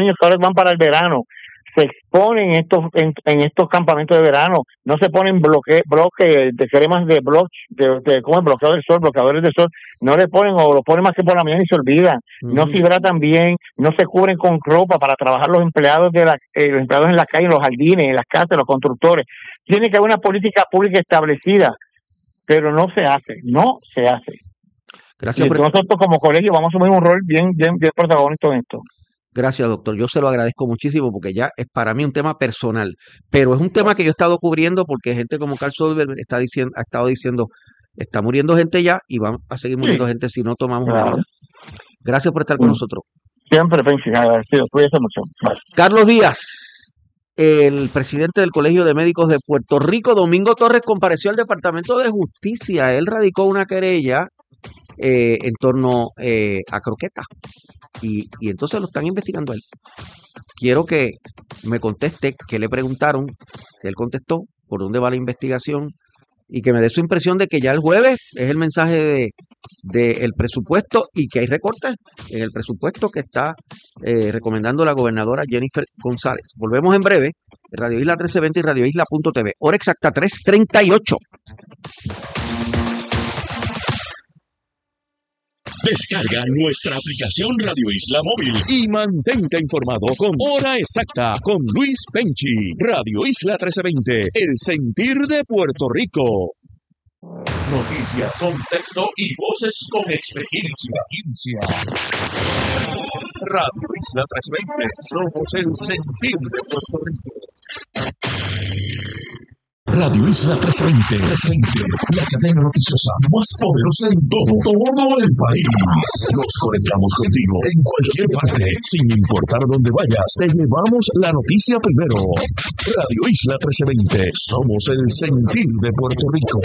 niños que ahora van para el verano se exponen en estos campamentos de verano, no se ponen bloques de cremas de ¿cómo es? Bloqueadores del sol, no le ponen o lo ponen más que por la mañana y se olvidan, no se hidratan bien, no se cubren con ropa para trabajar los empleados los empleados en las calles, en los jardines, en las casas, los constructores. Tiene que haber una política pública establecida, pero no se hace. Gracias. Y nosotros como colegio vamos a asumir un rol bien protagónico en esto. Gracias, doctor. Yo se lo agradezco muchísimo porque ya es para mí un tema personal, pero es un tema que yo he estado cubriendo porque gente como Carl Solberg ha estado diciendo, está muriendo gente ya y va a seguir muriendo gente si no tomamos medidas. Gracias por estar con nosotros. Siempre, agradecido. Cuídese mucho. Bye. Carlos Díaz, el presidente del Colegio de Médicos de Puerto Rico, Domingo Torres, compareció al Departamento de Justicia. Él radicó una querella en torno a croquetas y entonces lo están investigando a él. Quiero que me conteste qué le preguntaron, que él contestó, por dónde va la investigación y que me dé su impresión de que ya el jueves es el mensaje de el presupuesto y que hay recortes en el presupuesto que está recomendando la gobernadora Jennifer González. Volvemos en breve, Radio Isla 1320 y radioisla.tv. Hora exacta 3:38. Descarga nuestra aplicación Radio Isla Móvil y mantente informado con Hora Exacta con Luis Penchi. Radio Isla 1320, el sentir de Puerto Rico. Noticias, contexto y voces con experiencia. Radio Isla 1320, somos el sentir de Puerto Rico. Radio Isla 1320, la cadena noticiosa más poderosa en todo el país. Nos conectamos contigo en cualquier parte, sin importar dónde vayas. Te llevamos la noticia primero. Radio Isla 1320, somos el sentir de Puerto Rico.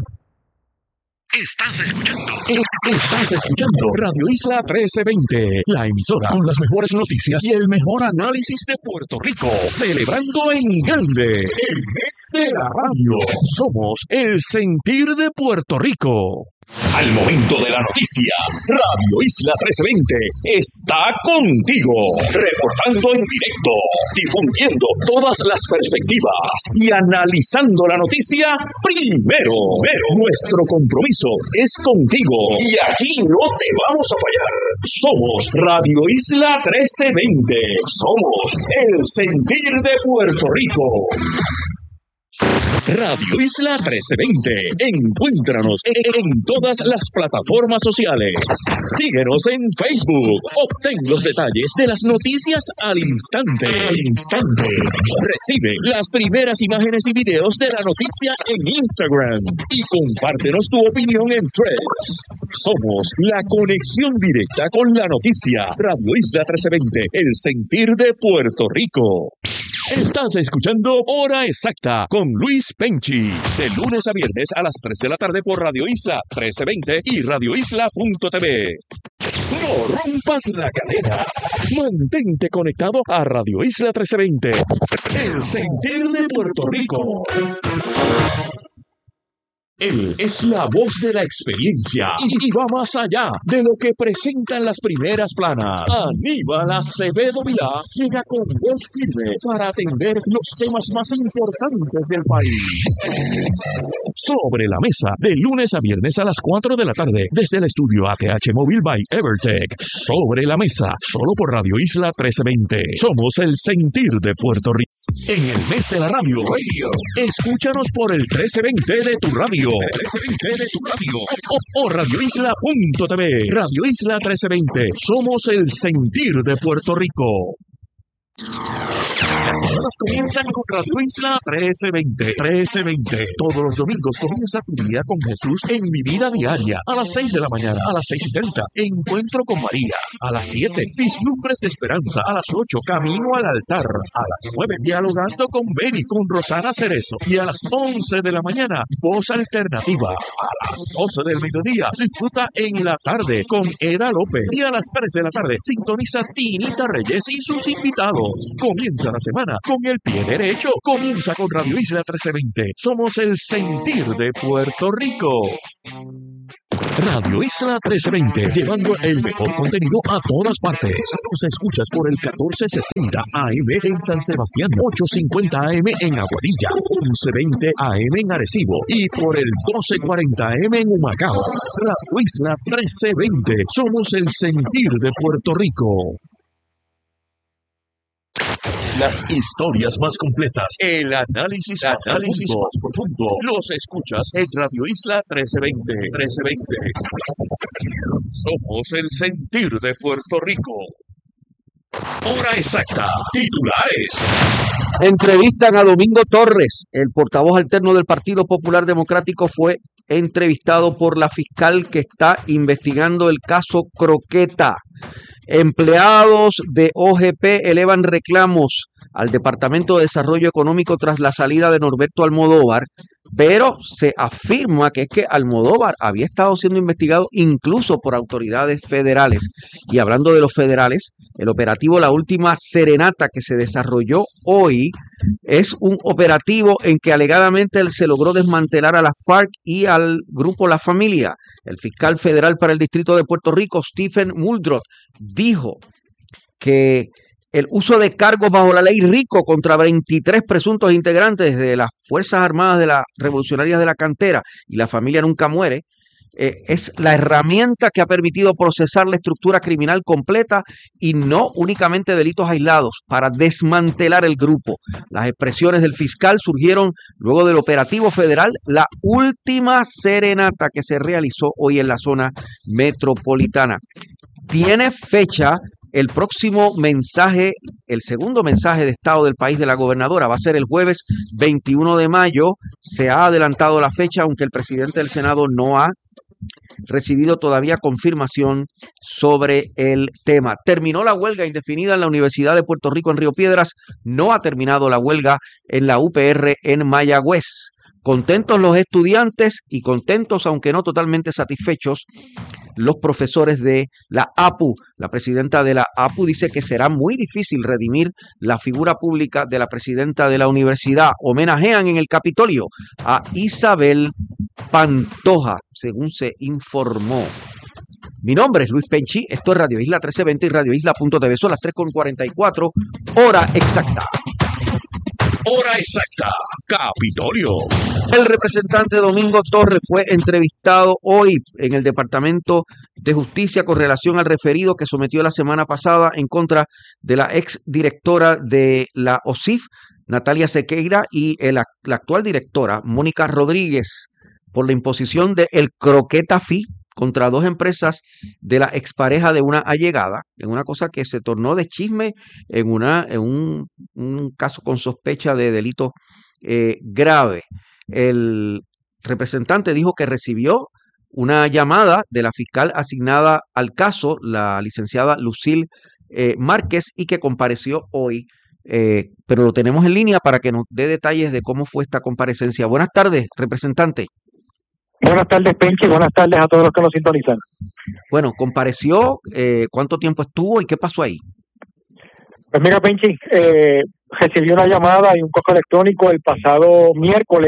Estás escuchando Radio Isla 1320, la emisora con las mejores noticias y el mejor análisis de Puerto Rico, celebrando en grande el mes de la radio. Somos el sentir de Puerto Rico. Al momento de la noticia, Radio Isla 1320 está contigo, reportando en directo, difundiendo todas las perspectivas y analizando la noticia primero. Nuestro compromiso es contigo y aquí no te vamos a fallar. Somos Radio Isla 1320, somos el sentir de Puerto Rico. Radio Isla 1320. Encuéntranos en todas las plataformas sociales. Síguenos en Facebook. Obtén los detalles de las noticias al instante. Recibe las primeras imágenes y videos de la noticia en Instagram. Y compártenos tu opinión en Threads. Somos la conexión directa con la noticia. Radio Isla 1320. El sentir de Puerto Rico. Estás escuchando Hora Exacta con Luis Penchi, de lunes a viernes a las 3 de la tarde por Radio Isla 1320 y radioisla.tv. No rompas la cadena. Mantente conectado a Radio Isla 1320, el sentir de Puerto Rico. Él es la voz de la experiencia y va más allá de lo que presentan las primeras planas. Aníbal Acevedo Vilá llega con voz firme para atender los temas más importantes del país. Sobre la mesa, de lunes a viernes a las 4 de la tarde, desde el estudio ATH Móvil by Evertech. Sobre la mesa, solo por Radio Isla 1320. Somos el sentir de Puerto Rico. En el mes de la radio, escúchanos por el 1320 de tu radio. 1320 de tu radio o radioisla.tv. Radio Isla 1320. Somos el sentir de Puerto Rico. Las semanas comienzan con Radio Isla 1320. Todos los domingos comienza tu día con Jesús en Mi Vida Diaria. A las 6 de la mañana, a las 6:30, Encuentro con María. A las 7, Vislumbres de Esperanza. A las 8, Camino al Altar. A las 9, Dialogando con Beni, con Rosana Cerezo. Y a las 11 de la mañana, Voz Alternativa. A las 12 del mediodía, disfruta en la tarde con Eda López. Y a las 3 de la tarde, sintoniza Tinita Reyes y sus invitados. Comienza la semana con el pie derecho. Comienza con Radio Isla 1320. Somos el sentir de Puerto Rico. Radio Isla 1320, llevando el mejor contenido a todas partes. Nos escuchas por el 1460 AM en San Sebastián, 850 AM en Aguadilla, 1120 AM en Arecibo y por el 1240 AM en Humacao. Radio Isla 1320, somos el sentir de Puerto Rico. Las historias más completas, el análisis más profundo, los escuchas en Radio Isla 1320. Somos el sentir de Puerto Rico. Hora exacta, titulares. Entrevistan a Domingo Torres, el portavoz alterno del Partido Popular Democrático, fue entrevistado por la fiscal que está investigando el caso Croqueta. Empleados de OGP elevan reclamos al Departamento de Desarrollo Económico tras la salida de Norberto Almodóvar, pero se afirma que es que Almodóvar había estado siendo investigado incluso por autoridades federales. Y hablando de los federales, el operativo La Última Serenata que se desarrolló hoy es un operativo en que alegadamente se logró desmantelar a la FARC y al grupo La Familia. El fiscal federal para el Distrito de Puerto Rico, Stephen Muldrow, dijo que el uso de cargos bajo la ley RICO contra 23 presuntos integrantes de las Fuerzas Armadas de las Revolucionarias de la Cantera y La Familia Nunca Muere es la herramienta que ha permitido procesar la estructura criminal completa y no únicamente delitos aislados para desmantelar el grupo. Las expresiones del fiscal surgieron luego del operativo federal La Última Serenata que se realizó hoy en la zona metropolitana. Tiene fecha el próximo mensaje, el segundo mensaje de estado del país de la gobernadora. Va a ser el jueves 21 de mayo. Se ha adelantado la fecha, aunque el presidente del Senado no ha recibido todavía confirmación sobre el tema. Terminó la huelga indefinida en la Universidad de Puerto Rico en Río Piedras. No ha terminado la huelga en la UPR en Mayagüez. Contentos los estudiantes y contentos, aunque no totalmente satisfechos, los profesores de la APU. La presidenta de la APU dice que será muy difícil redimir la figura pública de la presidenta de la universidad. Homenajean en el Capitolio a Isabel Pantoja, según se informó. Mi nombre es Luis Penchi, esto es Radio Isla 1320 y radioisla.tv. Son las 3:44, hora exacta. Hora exacta, Capitolio. El representante Domingo Torres fue entrevistado hoy en el Departamento de Justicia con relación al referido que sometió la semana pasada en contra de la ex directora de la OSIF, Natalia Sequeira, y la actual directora, Mónica Rodríguez, por la imposición de el croqueta fee contra dos empresas de la expareja de una allegada, en una cosa que se tornó de chisme en un caso con sospecha de delito grave. El representante dijo que recibió una llamada de la fiscal asignada al caso, la licenciada Lucille Márquez, y que compareció hoy, pero lo tenemos en línea para que nos dé detalles de cómo fue esta comparecencia. Buenas tardes, representante. Buenas tardes, Penchi, buenas tardes a todos los que nos sintonizan. Bueno, compareció, ¿cuánto tiempo estuvo y qué pasó ahí? Pues mira, Penchi, recibí una llamada y un correo electrónico el pasado miércoles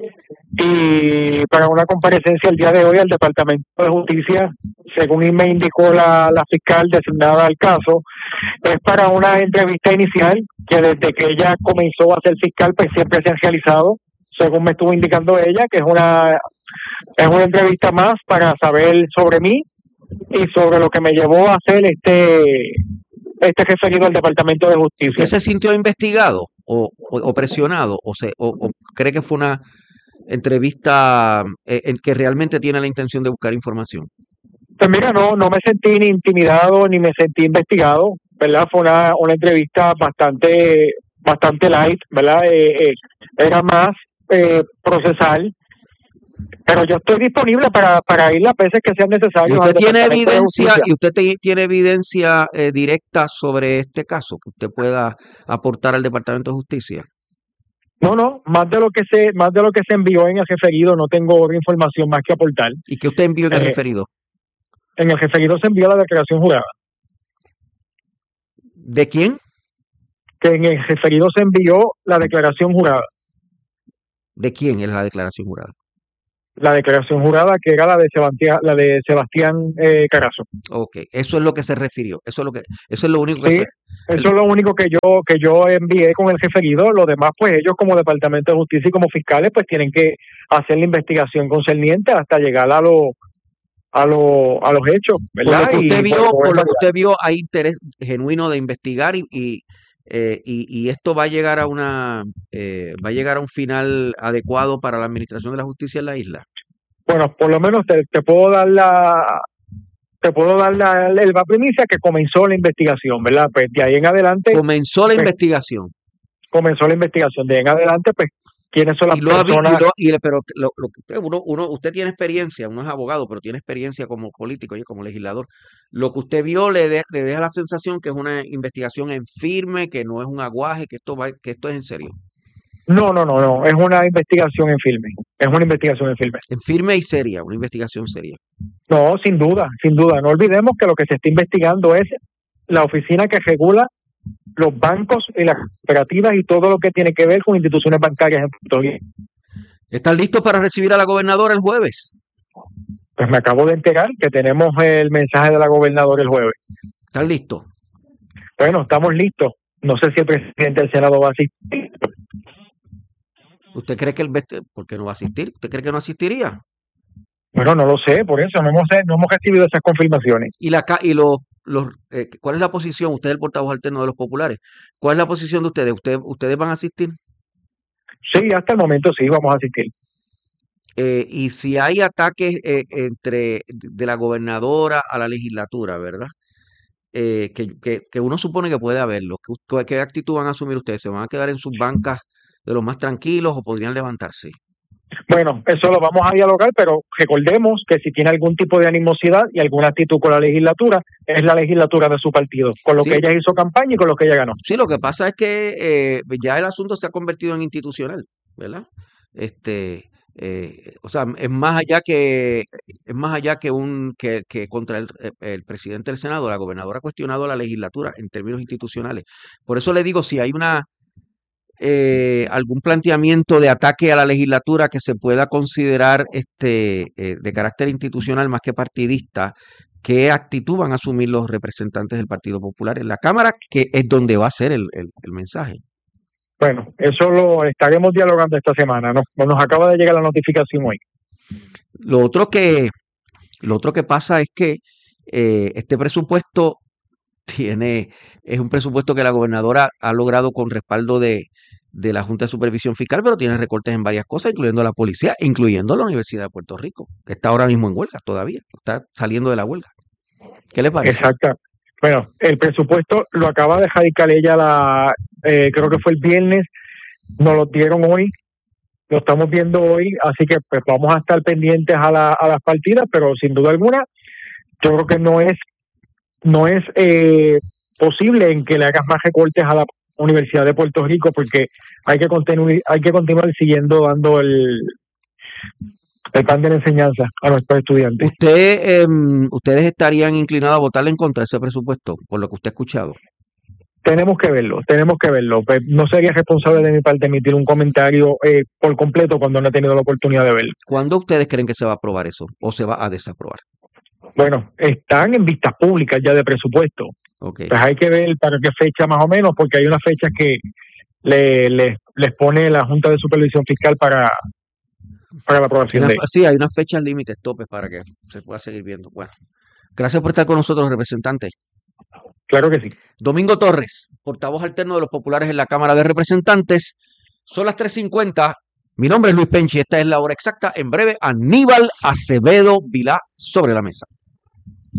y para una comparecencia el día de hoy al Departamento de Justicia, según me indicó la fiscal designada al caso, es para una entrevista inicial que desde que ella comenzó a ser fiscal pues siempre se han realizado, según me estuvo indicando ella, que es una entrevista más para saber sobre mí y sobre lo que me llevó a hacer este referido al Departamento de Justicia. ¿Usted se sintió investigado o presionado o cree que fue una entrevista en que realmente tiene la intención de buscar información? Pues mira, no me sentí ni intimidado ni me sentí investigado, ¿verdad? Fue una entrevista bastante light, ¿verdad? Era más procesal. Pero yo estoy disponible para ir las veces que sean necesarias. ¿Y usted tiene evidencia directa sobre este caso que usted pueda aportar al Departamento de Justicia? No, más de lo que se envió en el referido, no tengo otra información más que aportar. ¿Y qué usted envió en el referido? En el referido se envió la declaración jurada. ¿De quién? Que en el referido se envió la declaración jurada. ¿De quién es la declaración jurada? la declaración jurada, que era la de Sebastián Carazo. Ok, eso es lo que se refirió. Eso es lo único que Sí, se. eso es lo único que yo envié con el referido. Lo demás, pues ellos como Departamento de Justicia y como fiscales, pues tienen que hacer la investigación concerniente hasta llegar a los hechos, Por lo ¿verdad? que usted Y vio, pues, por lo que usted vio, hay interés genuino de investigar y esto va a llegar va a llegar a un final adecuado para la administración de la justicia en la isla. bueno, por lo menos te puedo dar la primicia que comenzó la investigación, ¿verdad? Pues de ahí en adelante Comenzó la pues, investigación. comenzó la investigación. De ahí en adelante, pues, ¿quiénes son las Y lo ha vi- personas? pero usted tiene experiencia, uno es abogado, pero tiene experiencia como político y como legislador. Lo que usted vio le deja la sensación que es una investigación en firme, que no es un aguaje, que esto es en serio. No, no, no, no. Es una investigación en filme. Es una investigación en filme. En firme y seria, una investigación seria. No, sin duda, sin duda. No olvidemos que lo que se está investigando es la oficina que regula los bancos y las cooperativas y todo lo que tiene que ver con instituciones bancarias en Puerto Rico. ¿Están listos para recibir a la gobernadora el jueves? Pues me acabo de enterar que tenemos el mensaje de la gobernadora el jueves. ¿Están listos? Bueno, estamos listos. No sé si el presidente del Senado va a asistir. ¿Usted cree que ¿por qué no va a asistir? ¿Usted cree que no asistiría? Bueno, no lo sé, por eso no hemos recibido esas confirmaciones. ¿Cuál es la posición? Usted es el portavoz alterno de los populares. ¿Cuál es la posición de ustedes? ¿Ustedes van a asistir? Sí, hasta el momento sí, vamos a asistir. Y si hay ataques de la gobernadora a la legislatura, ¿verdad? Que uno supone que puede haberlo. ¿Qué actitud van a asumir ustedes? ¿Se van a quedar en sus bancas de los más tranquilos o podrían levantarse? Bueno, eso lo vamos a dialogar, pero recordemos que si tiene algún tipo de animosidad y alguna actitud con la legislatura, es la legislatura de su partido, con lo Sí. que ella hizo campaña y con lo que ella ganó. Sí, lo que pasa es que ya el asunto se ha convertido en institucional, ¿verdad? O sea, es más allá que contra el presidente del Senado. La gobernadora ha cuestionado a la legislatura en términos institucionales. Por eso le digo, si hay algún planteamiento de ataque a la legislatura que se pueda considerar de carácter institucional más que partidista, ¿qué actitud van a asumir los representantes del Partido Popular en la Cámara, que es donde va a ser el mensaje? Bueno, eso lo estaremos dialogando esta semana, ¿no? Nos acaba de llegar la notificación hoy. Lo otro que pasa es que este presupuesto es un presupuesto que la gobernadora ha logrado con respaldo de la Junta de Supervisión Fiscal, pero tiene recortes en varias cosas, incluyendo la policía, incluyendo la Universidad de Puerto Rico, que está ahora mismo en huelga todavía, está saliendo de la huelga. ¿Qué le parece? Exacto. Bueno, el presupuesto lo acaba de radicar ella creo que fue el viernes, nos lo dieron hoy, lo estamos viendo hoy, así que pues vamos a estar pendientes a las partidas, pero sin duda alguna, yo creo que no es posible en que le hagas más recortes a la Universidad de Puerto Rico, porque hay que continuar dando el plan de la enseñanza a nuestros estudiantes. ¿Ustedes estarían inclinados a votar en contra de ese presupuesto, por lo que usted ha escuchado? Tenemos que verlo. Pues no sería responsable de mi parte emitir un comentario por completo cuando no he tenido la oportunidad de verlo. ¿Cuándo ustedes creen que se va a aprobar eso o se va a desaprobar? Bueno, están en vistas públicas ya de presupuesto. Okay. Pues hay que ver para qué fecha más o menos, porque hay unas fechas que les pone la Junta de Supervisión Fiscal para la aprobación de. Sí, hay unas fechas límites, topes para que se pueda seguir viendo. Bueno, gracias por estar con nosotros, representantes. Claro que sí. Domingo Torres, portavoz alterno de los populares en la Cámara de Representantes. Son las 3:50. Mi nombre es Luis Penchi. Esta es la hora exacta. En breve, Aníbal Acevedo Vilá sobre la mesa.